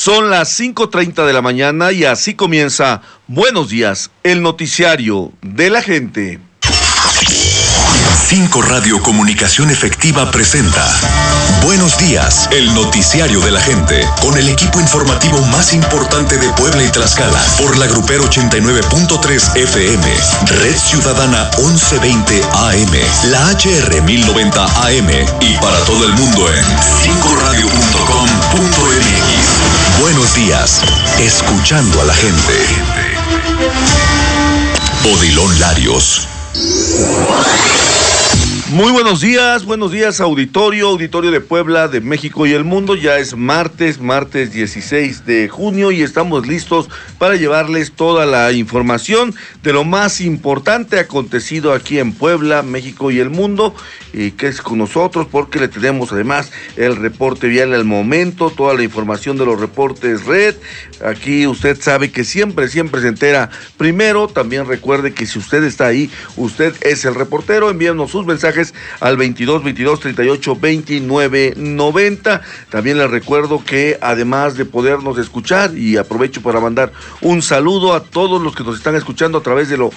Son las 5:30 de la mañana y así comienza Buenos Días, el noticiario de la gente. 5 Radio Comunicación Efectiva presenta Buenos Días, el noticiario de la gente, con el equipo informativo más importante de Puebla y Tlaxcala, por la Grupero 89.3 FM, Red Ciudadana 1120 AM, la HR 1090 AM y para todo el mundo en 5radio.com.mx. Buenos Días, escuchando a la gente. Odilon Larios. Muy buenos días auditorio de Puebla, de México y el mundo. Ya es martes 16 de junio y estamos listos para llevarles toda la información de lo más importante acontecido aquí en Puebla, México y el mundo, y que es con nosotros porque le tenemos además el reporte vial al momento, toda la información de los reportes red. Aquí usted sabe que siempre se entera primero. También recuerde que si usted está ahí, usted es el reportero. Envíenos sus mensajes al 22-38-29-90. También les recuerdo que además de podernos escuchar, y aprovecho para mandar un saludo a todos los que nos están escuchando a través de lo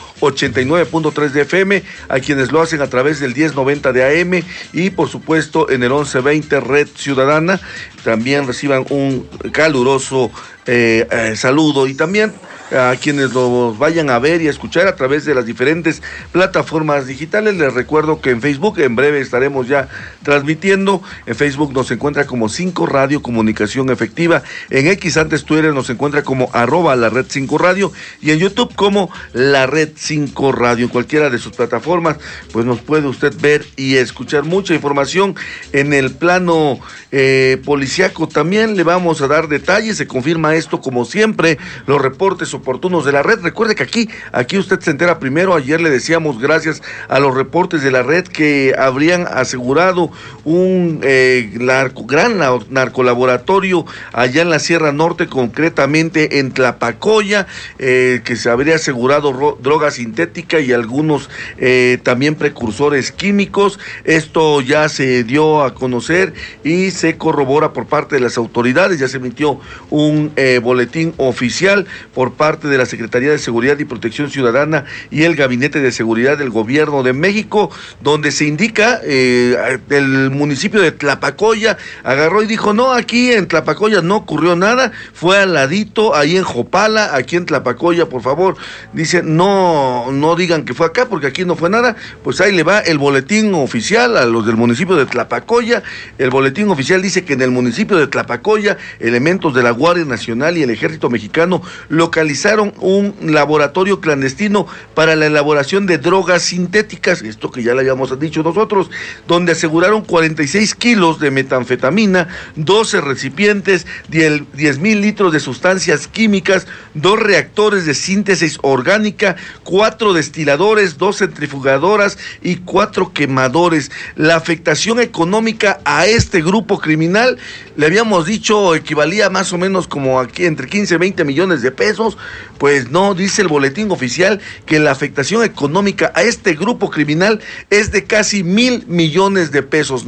89.3 de FM, a quienes lo hacen a través del 1090 de AM y por supuesto en el 1120 Red Ciudadana, también reciban un caluroso saludo, y también a quienes los vayan a ver y a escuchar a través de las diferentes plataformas digitales. Les recuerdo que en Facebook en breve estaremos ya transmitiendo. En Facebook nos encuentra como 5 Radio Comunicación Efectiva, en X antes Twitter nos encuentra como @la red 5 Radio y en YouTube como la red 5 Radio. En cualquiera de sus plataformas pues nos puede usted ver y escuchar mucha información. En el plano policiaco también le vamos a dar detalles. Se confirma esto como siempre, los reportes oportunos de la red. Recuerde que aquí usted se entera primero. Ayer le decíamos, gracias a los reportes de la red, que habrían asegurado un gran narcolaboratorio allá en la Sierra Norte, concretamente en Tlapacoya, que se habría asegurado droga sintética y algunos también precursores químicos. Esto ya se dio a conocer y se corrobora por parte de las autoridades. Ya se emitió un boletín oficial por parte de la Secretaría de Seguridad y Protección Ciudadana y el Gabinete de Seguridad del Gobierno de México, donde se indica el municipio de Tlapacoya agarró y dijo, no, aquí en Tlapacoya no ocurrió nada, fue al ladito, ahí en Jopala, aquí en Tlapacoya, por favor, dice, no digan que fue acá, porque aquí no fue nada. Pues ahí le va el boletín oficial a los del municipio de Tlapacoya. El boletín oficial dice que en el municipio de Tlapacoya, elementos de la Guardia Nacional y el Ejército Mexicano localizaron un laboratorio clandestino para la elaboración de drogas sintéticas, esto que ya le habíamos dicho nosotros, donde aseguraron 46 kilos de metanfetamina, 12 recipientes, 10,000 litros de sustancias químicas, 2 reactores de síntesis orgánica, 4 destiladores, 2 centrifugadoras y 4 quemadores. La afectación económica a este grupo criminal, le habíamos dicho, equivalía más o menos como aquí entre 15 y 20 millones de pesos. Pues no, dice el boletín oficial que la afectación económica a este grupo criminal es de casi 1,000 millones de pesos,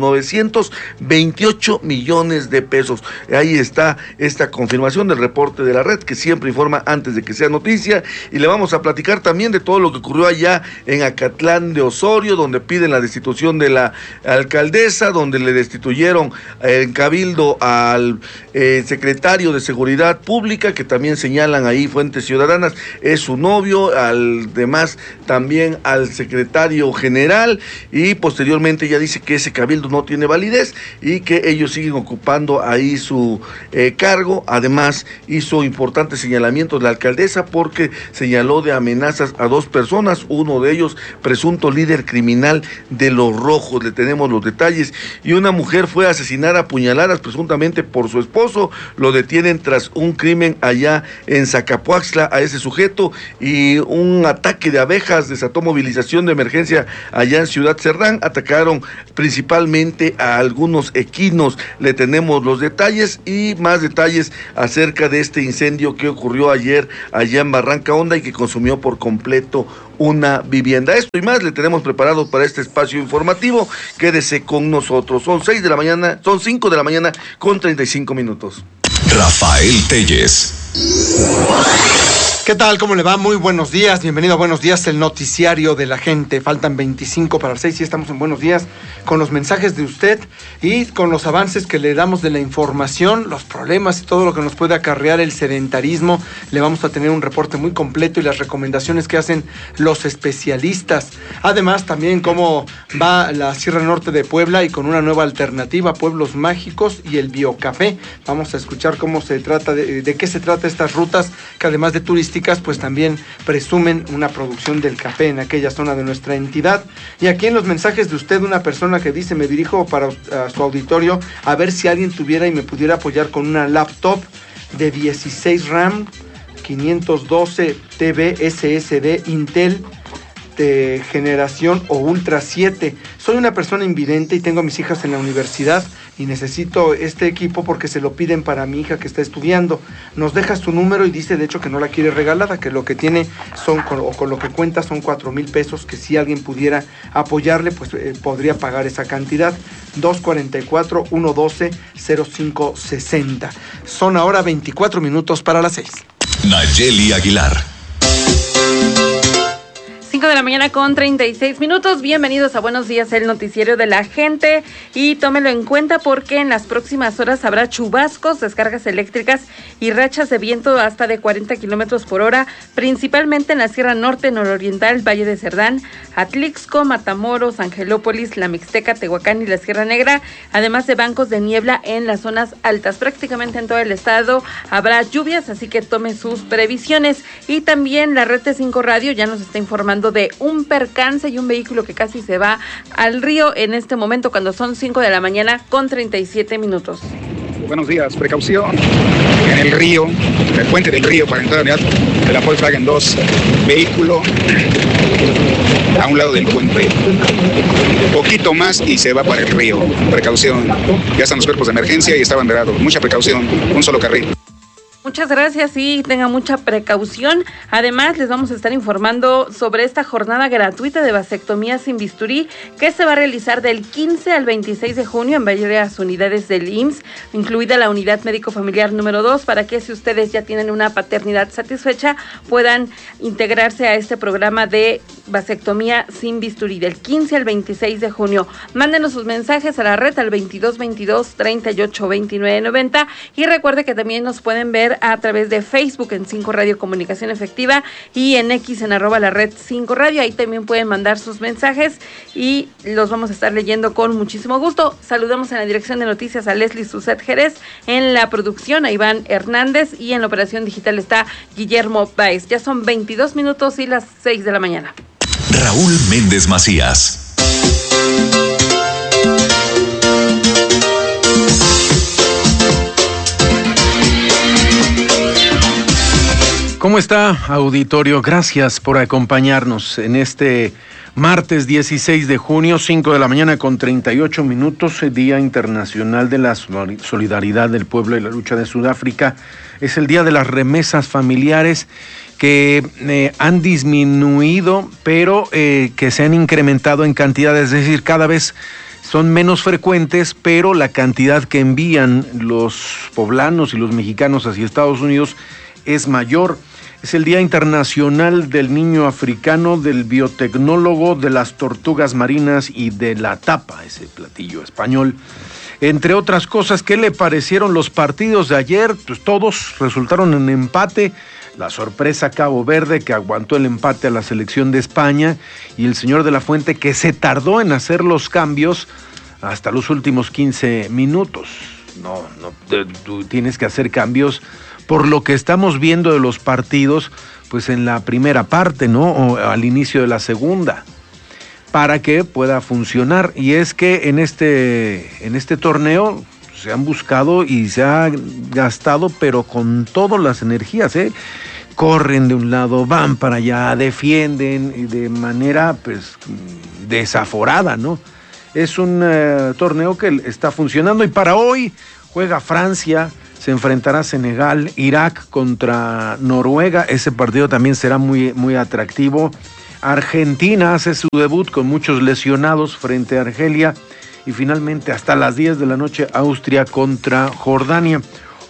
928 millones de pesos. Ahí está esta confirmación del reporte de la red, que siempre informa antes de que sea noticia, y le vamos a platicar también de todo lo que ocurrió allá en Acatlán de Osorio, donde piden la destitución de la alcaldesa, donde le destituyeron en cabildo al secretario de Seguridad Pública, que también señalan ahí fuentes ciudadanas, es su novio, además también al secretario general, y posteriormente ya dice que ese cabildo no tiene validez y que ellos siguen ocupando ahí su cargo. Además hizo importantes señalamientos la alcaldesa porque señaló de amenazas a 2 personas, uno de ellos presunto líder criminal de Los Rojos. Le tenemos los detalles. Y una mujer fue asesinada a puñaladas presuntamente por su esposo. Lo detienen tras un crimen allá en Zacapuaxtla a ese sujeto, y un ataque de abejas desató movilización de emergencia allá en Ciudad Cerdán. Atacaron principalmente a algunos equinos. Le tenemos los detalles y más detalles acerca de este incendio que ocurrió ayer allá en Barranca Honda y que consumió por completo una vivienda. Esto y más le tenemos preparado para este espacio informativo. Quédese con nosotros. Son 5 de la mañana con 35 minutos. Rafael Telles. ¿Qué tal? ¿Cómo le va? Muy buenos días. Bienvenido a Buenos Días, el noticiario de la gente. Faltan 25 para las 6 y estamos en Buenos Días con los mensajes de usted y con los avances que le damos de la información, los problemas y todo lo que nos puede acarrear el sedentarismo. Le vamos a tener un reporte muy completo y las recomendaciones que hacen los especialistas. Además, también cómo va la Sierra Norte de Puebla y con una nueva alternativa, Pueblos Mágicos y el Biocafé. Vamos a escuchar cómo se trata, de qué se trata estas rutas que además de turísticas, pues también presumen una producción del café en aquella zona de nuestra entidad. Y aquí en los mensajes de usted, una persona que dice: me dirijo para su auditorio a ver si alguien tuviera y me pudiera apoyar con una laptop de 16 RAM, 512 TB SSD Intel de generación o Ultra 7. Soy una persona invidente y tengo a mis hijas en la universidad y necesito este equipo porque se lo piden para mi hija que está estudiando. Nos deja su número y dice de hecho que no la quiere regalada, que lo que tiene con lo que cuenta son 4,000 pesos, que si alguien pudiera apoyarle, pues podría pagar esa cantidad. 244-112-0560. Son ahora 24 minutos para las 6. Nayeli Aguilar. 5 de la mañana con 36 minutos. Bienvenidos a Buenos Días, el noticiero de la gente. Y tómelo en cuenta porque en las próximas horas habrá chubascos, descargas eléctricas y rachas de viento hasta de 40 kilómetros por hora, principalmente en la Sierra Norte, Nororiental, Valle de Cerdán, Atlixco, Matamoros, Angelópolis, La Mixteca, Tehuacán y la Sierra Negra, además de bancos de niebla en las zonas altas. Prácticamente en todo el estado habrá lluvias, así que tome sus previsiones. Y también la red de 5 Radio ya nos está informando de un percance y un vehículo que casi se va al río en este momento cuando son 5 de la mañana con 37 minutos. Buenos días, precaución en el río, el puente del río para entrar de la Volkswagen 2, vehículo a un lado del puente, poquito más y se va para el río, precaución, ya están los cuerpos de emergencia y está banderado, mucha precaución, un solo carril. Muchas gracias y tengan mucha precaución. Además, les vamos a estar informando sobre esta jornada gratuita de vasectomía sin bisturí que se va a realizar del 15 al 26 de junio en varias unidades del IMSS, incluida la unidad médico familiar número 2, para que si ustedes ya tienen una paternidad satisfecha puedan integrarse a este programa de vasectomía sin bisturí del 15 al 26 de junio. Mándenos sus mensajes a la red al 2222-382990 y recuerde que también nos pueden ver a través de Facebook en 5 Radio Comunicación Efectiva y en X en @la-red 5 Radio. Ahí también pueden mandar sus mensajes y los vamos a estar leyendo con muchísimo gusto. Saludamos en la dirección de noticias a Leslie Suset Jerez, en la producción a Iván Hernández y en la operación digital está Guillermo Páez. Ya son 22 minutos y las 6 de la mañana. Raúl Méndez Macías. ¿Cómo está, auditorio? Gracias por acompañarnos en este martes 16 de junio, 5 de la mañana con 38 minutos, Día Internacional de la Solidaridad del Pueblo y la Lucha de Sudáfrica. Es el día de las remesas familiares que han disminuido, pero que se han incrementado en cantidades, es decir, cada vez son menos frecuentes, pero la cantidad que envían los poblanos y los mexicanos hacia Estados Unidos es mayor. Es el Día Internacional del Niño Africano, del biotecnólogo, de las tortugas marinas y de la tapa, ese platillo español. Entre otras cosas, ¿qué le parecieron los partidos de ayer? Pues todos resultaron en empate. La sorpresa Cabo Verde, que aguantó el empate a la selección de España, y el señor de la Fuente, que se tardó en hacer los cambios hasta los últimos 15 minutos. Tú tienes que hacer cambios por lo que estamos viendo de los partidos, pues en la primera parte, ¿no? O al inicio de la segunda, para que pueda funcionar. Y es que en este torneo se han buscado y se ha gastado, pero con todas las energías, corren de un lado, van para allá, defienden y de manera pues desaforada, ¿no? Es un torneo que está funcionando y para hoy juega Francia, se enfrentará a Senegal, Irak contra Noruega, ese partido también será muy, muy atractivo. Argentina hace su debut con muchos lesionados frente a Argelia y finalmente hasta las 10 de la noche Austria contra Jordania.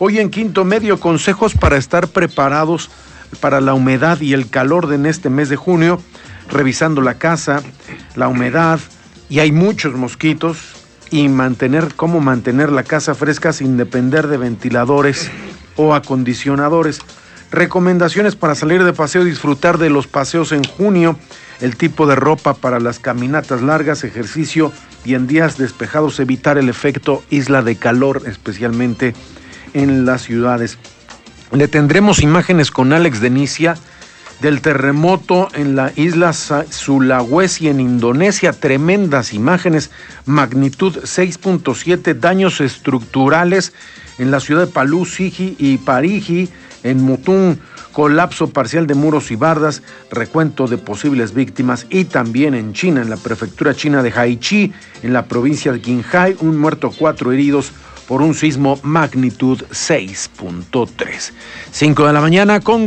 Hoy en Quinto Medio, consejos para estar preparados para la humedad y el calor en este mes de junio, revisando la casa, la humedad, y hay muchos mosquitos, y cómo mantener la casa fresca sin depender de ventiladores o acondicionadores. Recomendaciones para salir de paseo y disfrutar de los paseos en junio, el tipo de ropa para las caminatas largas, ejercicio y en días despejados evitar el efecto isla de calor, especialmente en las ciudades. Le tendremos imágenes con Alex Denicia del terremoto en la isla Sulawesi en Indonesia. Tremendas imágenes, magnitud 6.7, daños estructurales en la ciudad de Palu, Sigi y Parigi, en Mutung, colapso parcial de muros y bardas, recuento de posibles víctimas, y también en China, en la prefectura china de Haichi, en la provincia de Qinghai, 1 muerto, 4 heridos por un sismo magnitud 6.3. 5 de la mañana con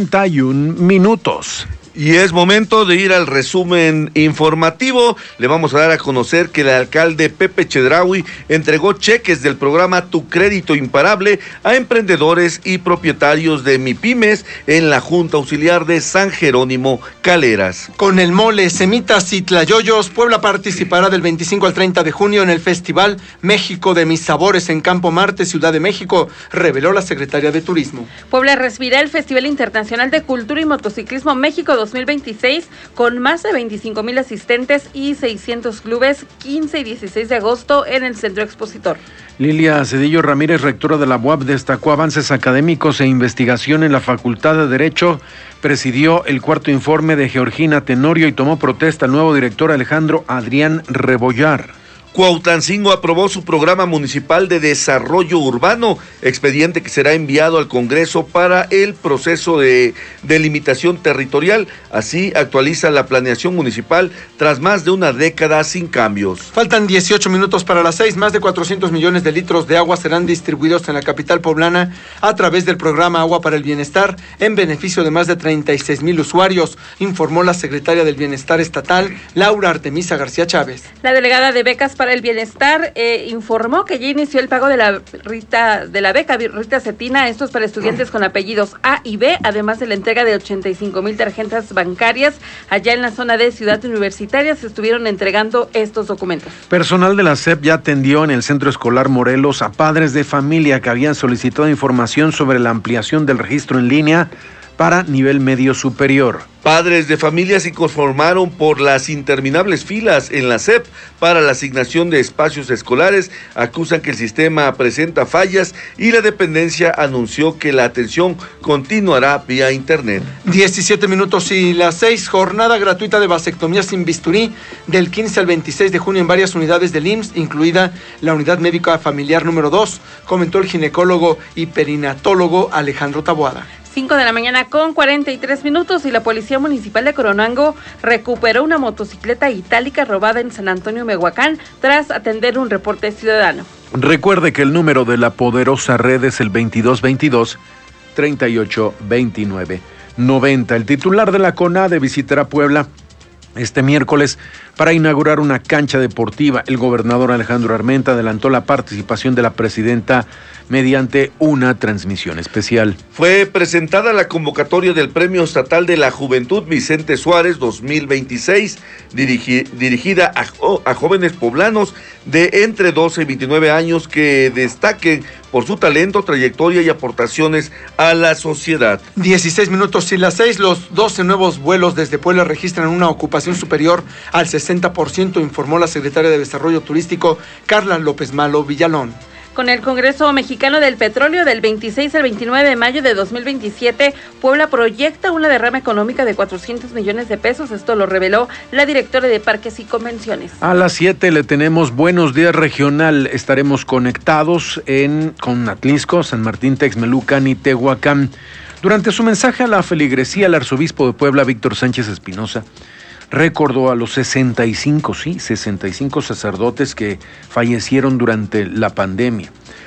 41 minutos. Y es momento de ir al resumen informativo. Le vamos a dar a conocer que el alcalde Pepe Chedraui entregó cheques del programa Tu Crédito Imparable a emprendedores y propietarios de MIPYMES en la Junta Auxiliar de San Jerónimo Caleras. Con el mole, semitas y tlayoyos, Puebla participará del 25 al 30 de junio en el Festival México de Mis Sabores en Campo Marte, Ciudad de México, reveló la secretaria de Turismo. Puebla recibirá el Festival Internacional de Cultura y Motociclismo México 2026 con más de 25,000 asistentes y 600 clubes, 15 y 16 de agosto en el Centro Expositor. Lilia Cedillo Ramírez, rectora de la UAP, destacó avances académicos e investigación en la Facultad de Derecho, presidió el cuarto informe de Georgina Tenorio y tomó protesta al nuevo director Alejandro Adrián Rebollar. Cuautlancingo aprobó su programa municipal de desarrollo urbano, expediente que será enviado al Congreso para el proceso de delimitación territorial. Así actualiza la planeación municipal tras más de una década sin cambios. Faltan 18 minutos para las 6. Más de 400 millones de litros de agua serán distribuidos en la capital poblana a través del programa Agua para el Bienestar en beneficio de más de 36,000 usuarios, informó la secretaria del Bienestar Estatal, Laura Artemisa García Chávez. La delegada de becas para el Bienestar informó que ya inició el pago de la beca Rita Cetina, estos para estudiantes con apellidos A y B, además de la entrega de 85,000 tarjetas bancarias. Allá en la zona de Ciudad Universitaria se estuvieron entregando estos documentos. Personal de la SEP ya atendió en el Centro Escolar Morelos a padres de familia que habían solicitado información sobre la ampliación del registro en línea para nivel medio superior. Padres de familia se conformaron por las interminables filas en la SEP para la asignación de espacios escolares, acusan que el sistema presenta fallas y la dependencia anunció que la atención continuará vía internet. 17 minutos y las 6, jornada gratuita de vasectomía sin bisturí del 15 al 26 de junio en varias unidades del IMSS, incluida la unidad médica familiar número 2, comentó el ginecólogo y perinatólogo Alejandro Taboada. 5 de la mañana con 43 minutos y la Policía Municipal de Coronango recuperó una motocicleta itálica robada en San Antonio, Mehuacán, tras atender un reporte ciudadano. Recuerde que el número de la poderosa red es el 2222-3829-90. El titular de la CONADE visitará Puebla este miércoles para inaugurar una cancha deportiva. El gobernador Alejandro Armenta adelantó la participación de la presidenta mediante una transmisión especial. Fue presentada la convocatoria del Premio Estatal de la Juventud Vicente Suárez 2026, dirigida a jóvenes poblanos de entre 12 y 29 años que destaquen por su talento, trayectoria y aportaciones a la sociedad. 16 minutos y las 6, los 12 nuevos vuelos desde Puebla registran una ocupación superior al 60%, informó la secretaria de Desarrollo Turístico, Carla López Malo Villalón. Con el Congreso Mexicano del Petróleo del 26 al 29 de mayo de 2027, Puebla proyecta una derrama económica de 400 millones de pesos. Esto lo reveló la directora de Parques y Convenciones. A las 7 le tenemos Buenos Días Regional. Estaremos conectados con Atlisco, San Martín, Texmelucan y Tehuacán. Durante su mensaje a la feligresía, el arzobispo de Puebla, Víctor Sánchez Espinosa, recordó a los 65 sacerdotes que fallecieron durante la pandemia.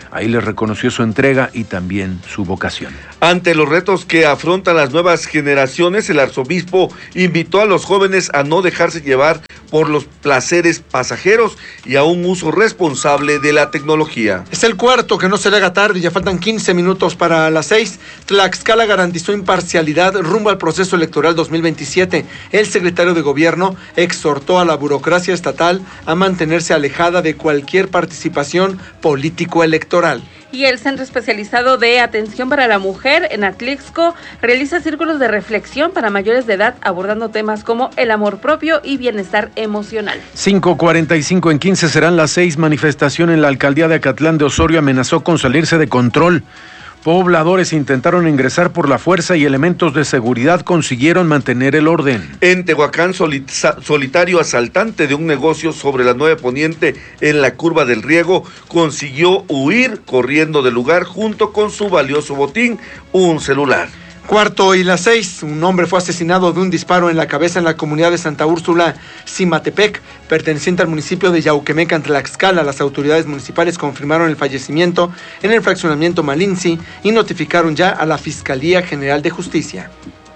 Ahí les reconoció su entrega y también su vocación. Ante los retos que afrontan las nuevas generaciones, el arzobispo invitó a los jóvenes a no dejarse llevar por los placeres pasajeros y a un uso responsable de la tecnología. Es el cuarto, que no se le haga tarde, ya faltan 15 minutos para las 6. Tlaxcala garantizó imparcialidad rumbo al proceso electoral 2027. El secretario de Gobierno exhortó a la burocracia estatal a mantenerse alejada de cualquier participación político-electoral. Y el Centro Especializado de Atención para la Mujer en Atlixco realiza círculos de reflexión para mayores de edad abordando temas como el amor propio y bienestar emocional. 5:45 en 15 serán las 6. Manifestación en la alcaldía de Acatlán de Osorio amenazó con salirse de control. Pobladores intentaron ingresar por la fuerza y elementos de seguridad consiguieron mantener el orden. En Tehuacán, solitario asaltante de un negocio sobre la 9 Poniente en la Curva del Riego consiguió huir corriendo del lugar junto con su valioso botín, un celular. Cuarto y las 6, un hombre fue asesinado de un disparo en la cabeza en la comunidad de Santa Úrsula, Cimatepec, perteneciente al municipio de Yauquemecan, Tlaxcala. Las autoridades municipales confirmaron el fallecimiento en el fraccionamiento Malinzi y notificaron ya a la Fiscalía General de Justicia.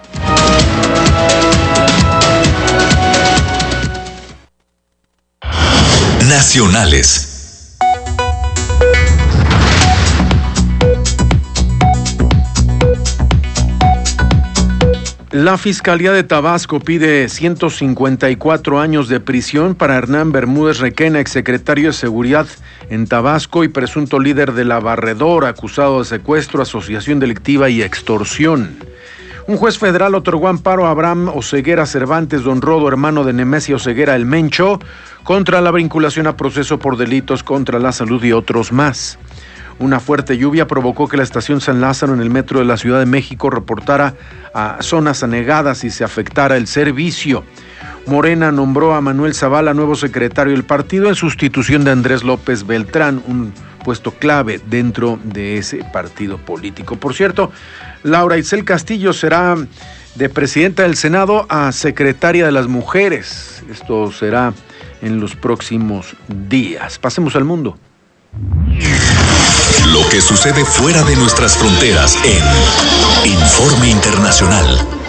Nacionales. La Fiscalía de Tabasco pide 154 años de prisión para Hernán Bermúdez Requena, exsecretario de Seguridad en Tabasco y presunto líder de la Barredora, acusado de secuestro, asociación delictiva y extorsión. Un juez federal otorgó amparo a Abraham Oseguera Cervantes Don Rodo, hermano de Nemesio Oseguera El Mencho, contra la vinculación a proceso por delitos contra la salud y otros más. Una fuerte lluvia provocó que la estación San Lázaro en el metro de la Ciudad de México reportara a zonas anegadas y se afectara el servicio. Morena nombró a Manuel Zavala nuevo secretario del partido en sustitución de Andrés López Beltrán, un puesto clave dentro de ese partido político. Por cierto, Laura Itzel Castillo será de presidenta del Senado a secretaria de las Mujeres. Esto será en los próximos días. Pasemos al mundo. Lo que sucede fuera de nuestras fronteras en Informe Internacional.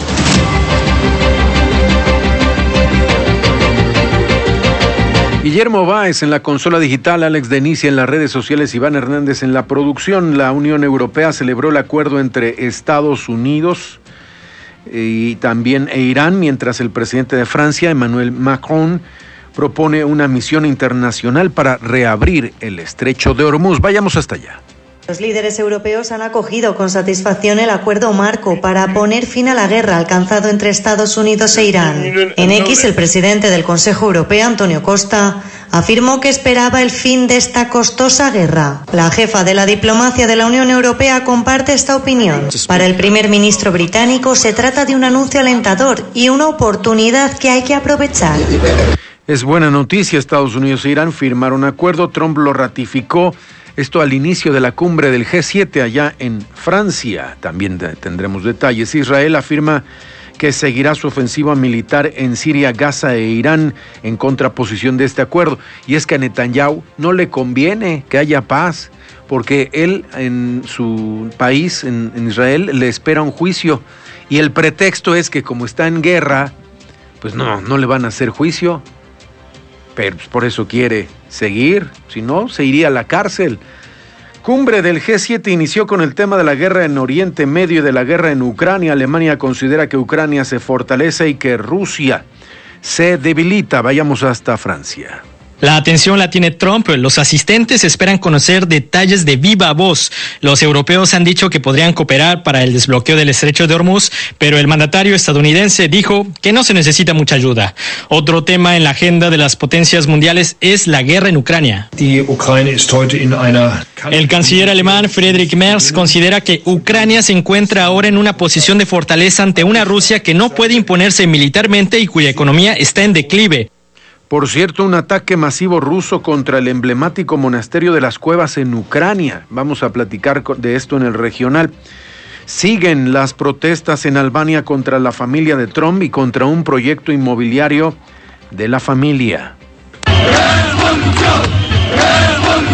Guillermo Báez en la consola digital, Alex Denicia en las redes sociales, Iván Hernández en la producción. La Unión Europea celebró el acuerdo entre Estados Unidos y también Irán, mientras el presidente de Francia, Emmanuel Macron, propone una misión internacional para reabrir el estrecho de Hormuz. Vayamos hasta allá. Los líderes europeos han acogido con satisfacción el acuerdo marco para poner fin a la guerra alcanzado entre Estados Unidos e Irán. En X, el presidente del Consejo Europeo, Antonio Costa, afirmó que esperaba el fin de esta costosa guerra. La jefa de la diplomacia de la Unión Europea comparte esta opinión. Para el primer ministro británico se trata de un anuncio alentador y una oportunidad que hay que aprovechar. Es buena noticia, Estados Unidos e Irán firmaron un acuerdo, Trump lo ratificó, esto al inicio de la cumbre del G7 allá en Francia. También tendremos detalles. Israel afirma que seguirá su ofensiva militar en Siria, Gaza e Irán en contraposición de este acuerdo. Y es que a Netanyahu no le conviene que haya paz, porque él en su país, en Israel, le espera un juicio. Y el pretexto es que como está en guerra, pues no le van a hacer juicio. Pero por eso quiere seguir, si no, se iría a la cárcel. Cumbre del G7 inició con el tema de la guerra en Oriente Medio y de la guerra en Ucrania. Alemania considera que Ucrania se fortalece y que Rusia se debilita. Vayamos hasta Francia. La atención la tiene Trump. Los asistentes esperan conocer detalles de viva voz. Los europeos han dicho que podrían cooperar para el desbloqueo del estrecho de Hormuz, pero el mandatario estadounidense dijo que no se necesita mucha ayuda. Otro tema en la agenda de las potencias mundiales es la guerra en Ucrania. El canciller alemán Friedrich Merz considera que Ucrania se encuentra ahora en una posición de fortaleza ante una Rusia que no puede imponerse militarmente y cuya economía está en declive. Por cierto, un ataque masivo ruso contra el emblemático monasterio de las Cuevas en Ucrania. Vamos a platicar de esto en el regional. Siguen las protestas en Albania contra la familia de Trump y contra un proyecto inmobiliario de la familia.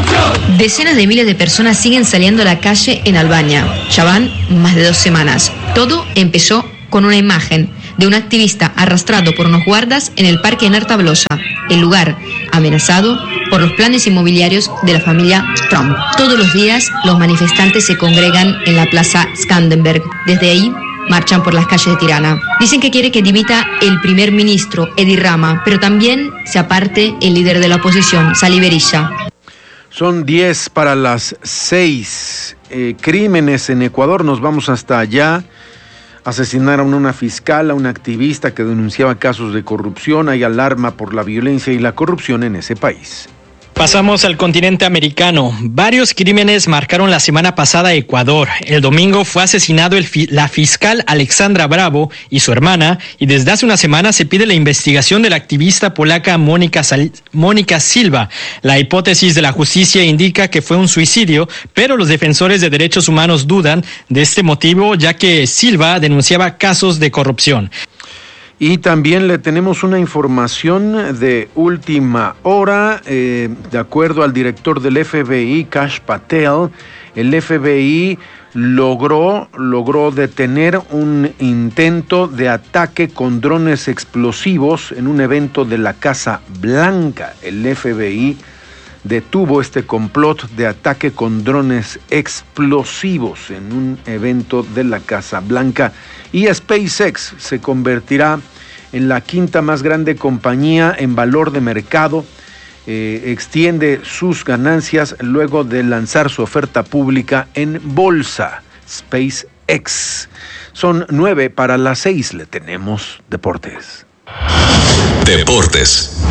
Decenas de miles de personas siguen saliendo a la calle en Albania. Ya van más de 2 semanas. Todo empezó con una imagen de un activista arrastrado por unos guardas en el parque Narta-Blosa, el lugar amenazado por los planes inmobiliarios de la familia Trump. Todos los días los manifestantes se congregan en la plaza Skanderberg. Desde ahí marchan por las calles de Tirana. Dicen que quiere que dimita el primer ministro, Edi Rama, pero también se aparte el líder de la oposición, Sali Berisha. Son 10 para las 6. Crímenes en Ecuador, nos vamos hasta allá. Asesinaron a una fiscal, a una activista que denunciaba casos de corrupción. Hay alarma por la violencia y la corrupción en ese país. Pasamos al continente americano. Varios crímenes marcaron la semana pasada a Ecuador. El domingo fue asesinado la fiscal Alexandra Bravo y su hermana, y desde hace una semana se pide la investigación de la activista polaca Mónica Silva. La hipótesis de la justicia indica que fue un suicidio, pero los defensores de derechos humanos dudan de este motivo, ya que Silva denunciaba casos de corrupción. Y también le tenemos una información de última hora. De acuerdo al director del FBI, Kash Patel, el FBI logró detener un intento de ataque con drones explosivos en un evento de la Casa Blanca. El FBI detuvo este complot de ataque con drones explosivos en un evento de la Casa Blanca, y SpaceX se convertirá en la quinta más grande compañía en valor de mercado. Extiende sus ganancias luego de lanzar su oferta pública en bolsa. SpaceX. Son 9 para las 6. Le tenemos deportes. Deportes.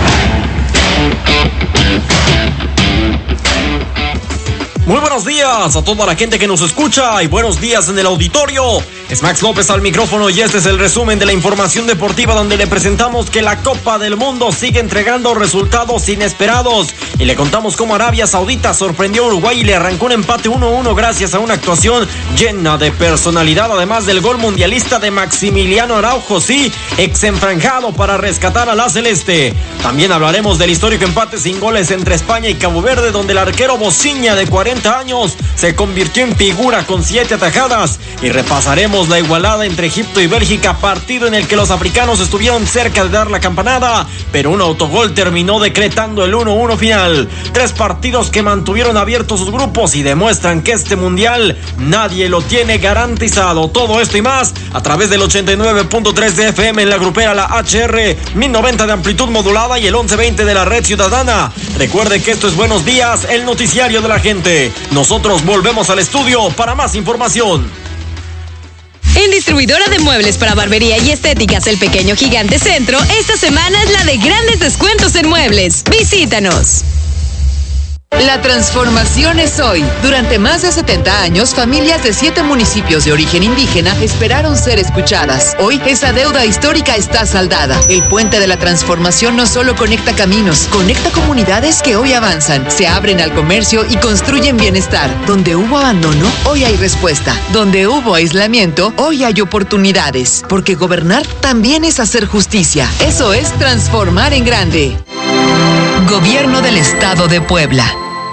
Muy buenos días a toda la gente que nos escucha y buenos días en el auditorio. Es Max López al micrófono y este es el resumen de la información deportiva, donde le presentamos que la Copa del Mundo sigue entregando resultados inesperados y le contamos cómo Arabia Saudita sorprendió a Uruguay y le arrancó un empate 1-1 gracias a una actuación llena de personalidad, además del gol mundialista de Maximiliano Araujo, sí, exenfranjado para rescatar a la celeste. También hablaremos del histórico empate sin goles entre España y Cabo Verde, donde el arquero Bociña, de 40 años, se convirtió en figura con 7 atajadas, y repasaremos la igualada entre Egipto y Bélgica, partido en el que los africanos estuvieron cerca de dar la campanada, pero un autogol terminó decretando el 1-1 final. 3 partidos que mantuvieron abiertos sus grupos y demuestran que este mundial nadie lo tiene garantizado. Todo esto y más a través del 89.3 de FM en la grupera, la HR 1090 de amplitud modulada y el 1120 de la red ciudadana. Recuerde que esto es Buenos Días, el noticiario de la gente. Nosotros volvemos al estudio para más información. En distribuidora de muebles para barbería y estéticas El Pequeño Gigante Centro, esta semana es la de grandes descuentos en muebles. Visítanos. La transformación es hoy. Durante más de 70 años, familias de 7 municipios de origen indígena esperaron ser escuchadas. Hoy, esa deuda histórica está saldada. El puente de la transformación no solo conecta caminos, conecta comunidades que hoy avanzan, se abren al comercio y construyen bienestar. Donde hubo abandono, hoy hay respuesta. Donde hubo aislamiento, hoy hay oportunidades. Porque gobernar también es hacer justicia. Eso es transformar en grande. Gobierno del Estado de Puebla.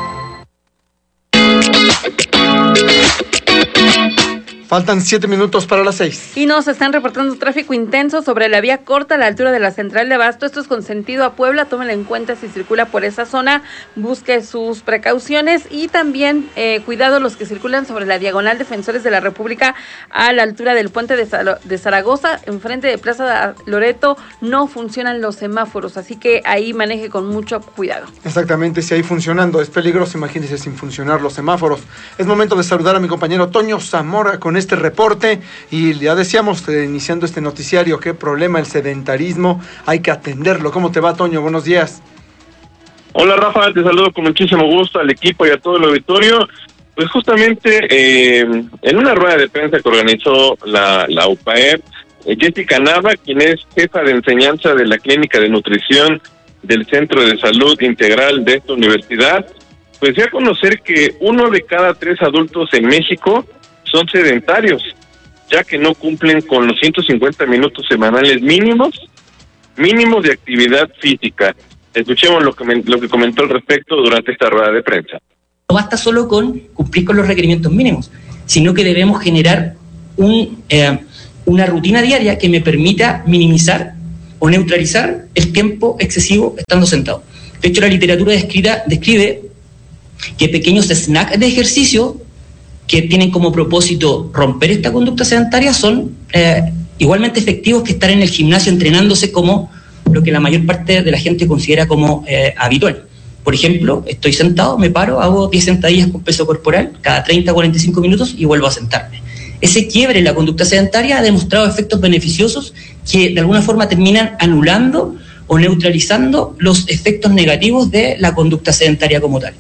Faltan 7 minutos para las 6. Y nos están reportando tráfico intenso sobre la vía corta a la altura de la central de Abasto. Esto es con sentido a Puebla. Tómenlo en cuenta si circula por esa zona. Busque sus precauciones y también cuidado los que circulan sobre la diagonal Defensores de la República a la altura del puente de Zaragoza. Enfrente de Plaza Loreto no funcionan los semáforos, así que ahí maneje con mucho cuidado. Exactamente, si ahí funcionando es peligroso, imagínense sin funcionar los semáforos. Es momento de saludar a mi compañero Toño Zamora con este reporte, y ya decíamos iniciando este noticiario, qué problema el sedentarismo, hay que atenderlo. ¿Cómo te va, Toño? Buenos días. Hola, Rafa, te saludo con muchísimo gusto al equipo y a todo el auditorio. Pues justamente en una rueda de prensa que organizó la UPAEP, Jessica Nava, quien es jefa de enseñanza de la Clínica de Nutrición del Centro de Salud Integral de esta universidad, pues dio a conocer que 1 de cada 3 adultos en México son sedentarios, ya que no cumplen con los 150 minutos semanales mínimos de actividad física. Escuchemos lo que comentó al respecto durante esta rueda de prensa. no basta solo con cumplir con los requerimientos mínimos, sino que debemos generar una rutina diaria que me permita minimizar o neutralizar el tiempo excesivo estando sentado. De hecho, la literatura describe que pequeños snacks de ejercicio que tienen como propósito romper esta conducta sedentaria son igualmente efectivos que estar en el gimnasio entrenándose como lo que la mayor parte de la gente considera como habitual. Por ejemplo, estoy sentado, me paro, hago 10 sentadillas con peso corporal cada 30 a 45 minutos y vuelvo a sentarme. Ese quiebre en la conducta sedentaria ha demostrado efectos beneficiosos que de alguna forma terminan anulando o neutralizando los efectos negativos de la conducta sedentaria como tal.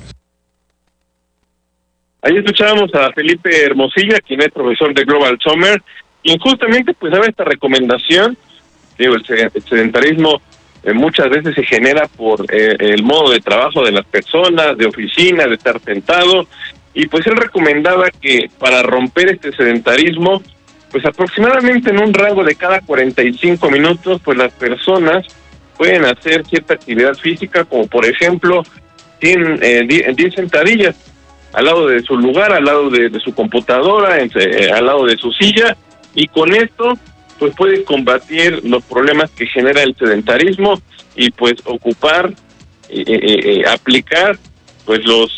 Ahí escuchábamos a Felipe Hermosilla, quien es profesor de Global Summer, y justamente pues daba esta recomendación. Digo, el sedentarismo muchas veces se genera por el modo de trabajo de las personas, de oficina, de estar sentado, y pues él recomendaba que para romper este sedentarismo, pues aproximadamente en un rango de cada 45 minutos, pues las personas pueden hacer cierta actividad física, como por ejemplo 10 sentadillas al lado de su lugar, al lado de su computadora, al lado de su silla, y con esto pues puede combatir los problemas que genera el sedentarismo y pues ocupar, aplicar pues los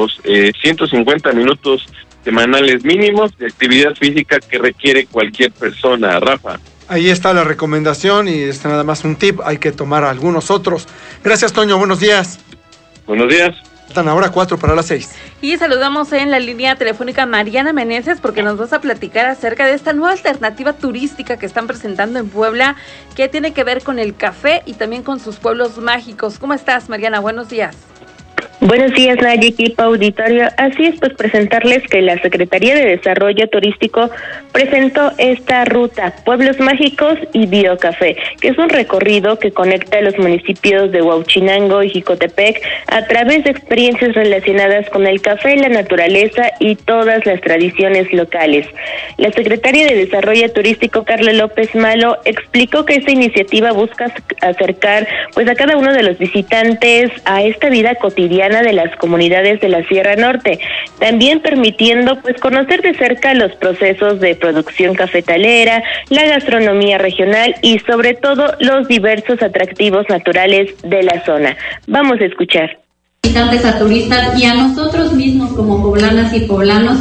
150 minutos semanales mínimos de actividad física que requiere cualquier persona, Rafa. Ahí está la recomendación y nada más un tip, hay que tomar algunos otros. Gracias, Toño, buenos días. Buenos días. Están ahora 4 para las 6. Y saludamos en la línea telefónica a Mariana Meneses porque nos vas a platicar acerca de esta nueva alternativa turística que están presentando en Puebla, que tiene que ver con el café y también con sus pueblos mágicos. ¿Cómo estás, Mariana? Buenos días. Buenos días, Naye, equipo auditorio. Así es, pues presentarles que la Secretaría de Desarrollo Turístico presentó esta ruta, Pueblos Mágicos y Biocafé, que es un recorrido que conecta a los municipios de Huauchinango y Jicotepec a través de experiencias relacionadas con el café, la naturaleza y todas las tradiciones locales. La Secretaria de Desarrollo Turístico, Carla López Malo, explicó que esta iniciativa busca acercar pues a cada uno de los visitantes a esta vida cotidiana de las comunidades de la Sierra Norte, también permitiendo pues conocer de cerca los procesos de producción cafetalera, la gastronomía regional y sobre todo los diversos atractivos naturales de la zona. Vamos a escuchar. Visitantes, a turistas y a nosotros mismos como poblanas y poblanos,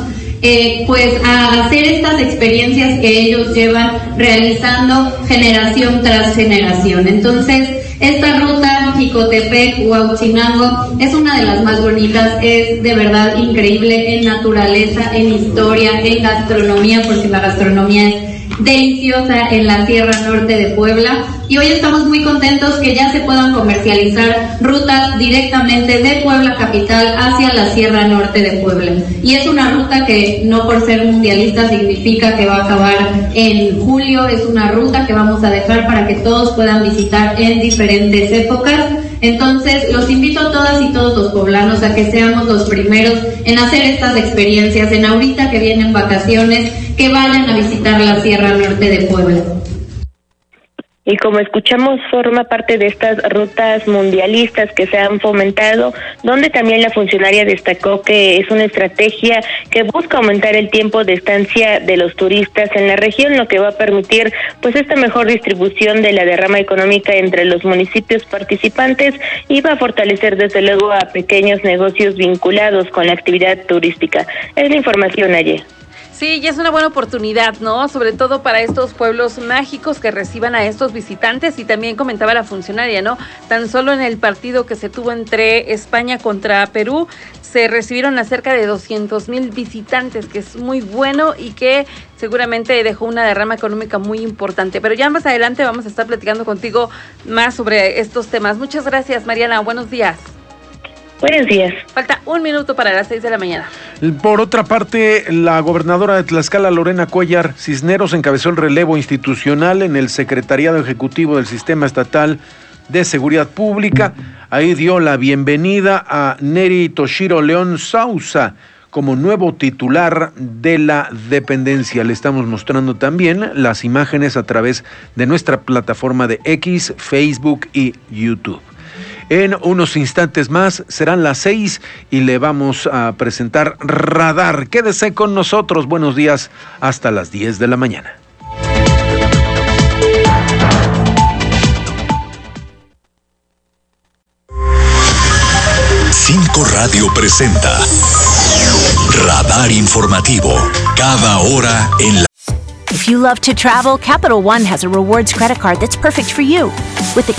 pues a hacer estas experiencias que ellos llevan realizando generación tras generación. Entonces, esta ruta Jicotepec, Huauchinango, es una de las más bonitas, es de verdad increíble en naturaleza, en historia, en gastronomía, porque la gastronomía es deliciosa en la Sierra Norte de Puebla, y hoy estamos muy contentos que ya se puedan comercializar rutas directamente de Puebla capital hacia la Sierra Norte de Puebla, y es una ruta que no por ser mundialista significa que va a acabar en julio, es una ruta que vamos a dejar para que todos puedan visitar en diferentes épocas. Entonces los invito a todas y todos los poblanos a que seamos los primeros en hacer estas experiencias, en ahorita que vienen vacaciones, que vayan a visitar la Sierra Norte de Puebla. Y como escuchamos, forma parte de estas rutas mundialistas que se han fomentado, donde también la funcionaria destacó que es una estrategia que busca aumentar el tiempo de estancia de los turistas en la región, lo que va a permitir pues esta mejor distribución de la derrama económica entre los municipios participantes y va a fortalecer desde luego a pequeños negocios vinculados con la actividad turística. Es la información ayer. Sí, y es una buena oportunidad, ¿no? Sobre todo para estos pueblos mágicos que reciban a estos visitantes. Y también comentaba la funcionaria, ¿no? Tan solo en el partido que se tuvo entre España contra Perú, se recibieron a cerca de 200,000 visitantes, que es muy bueno y que seguramente dejó una derrama económica muy importante. Pero ya más adelante vamos a estar platicando contigo más sobre estos temas. Muchas gracias, Mariana. Buenos días. Buenos días. Falta 1 minuto para las 6 de la mañana. Por otra parte, la gobernadora de Tlaxcala, Lorena Cuellar Cisneros, encabezó el relevo institucional en el Secretariado Ejecutivo del Sistema Estatal de Seguridad Pública. Ahí dio la bienvenida a Neri Toshiro León Sousa como nuevo titular de la dependencia. Le estamos mostrando también las imágenes a través de nuestra plataforma de X, Facebook y YouTube. En unos instantes más serán las 6 y le vamos a presentar Radar. Quédese con nosotros. Buenos días hasta las 10 de la mañana. Cinco Radio presenta Radar Informativo, cada hora en la... If you love to travel, Capital One has a rewards credit card that's perfect for you. With the